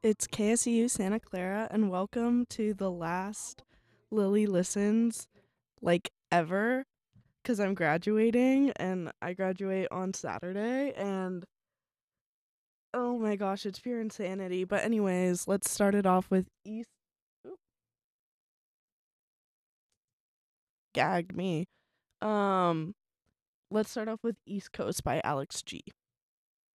It's KSU Santa Clara, and welcome to the last Lily Listens, ever, because I'm graduating, and I graduate on Saturday, and oh my gosh, it's pure insanity. But, anyways, let's start it off with Oop, gagged me. Um, let's start off with East Coast by Alex G.